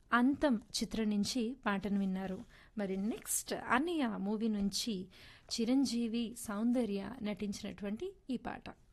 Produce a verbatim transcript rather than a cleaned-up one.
అంతం చిత్రం నుంచి పాటను విన్నారు. మరి నెక్స్ట్ అన్నయ్య మూవీ నుంచి చిరంజీవి, సౌందర్య నటించినటువంటి ఈ పాట.